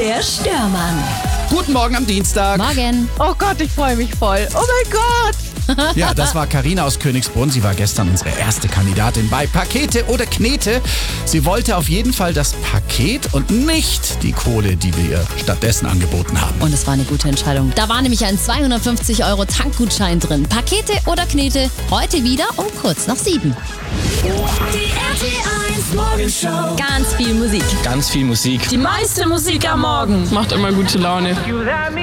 Der Störmann. Guten Morgen am Dienstag. Morgen. Oh Gott, ich freue mich voll. Oh mein Gott. Ja, das war Carina aus Königsbrunn. Sie war gestern unsere erste Kandidatin bei Pakete oder Knete. Sie wollte auf jeden Fall das Paket und nicht die Kohle, die wir ihr stattdessen angeboten haben. Und es war eine gute Entscheidung. Da war nämlich ein 250 € Tankgutschein drin. Pakete oder Knete, heute wieder um kurz nach 7. Die RT1 Morgenshow. Ganz viel Musik. Ganz viel Musik. Die meiste Musik am Morgen. Macht immer gute Laune.